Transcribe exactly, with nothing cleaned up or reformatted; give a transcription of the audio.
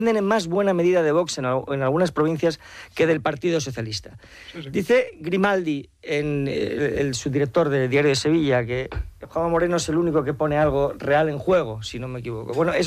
en más buena medida de Vox en, en algunas provincias que del Partido Socialista. Sí, sí. Dice Grimaldi, en el, el subdirector del Diario de Sevilla, que Juanma Moreno es el único que pone algo real en juego, si no me equivoco. Bueno, es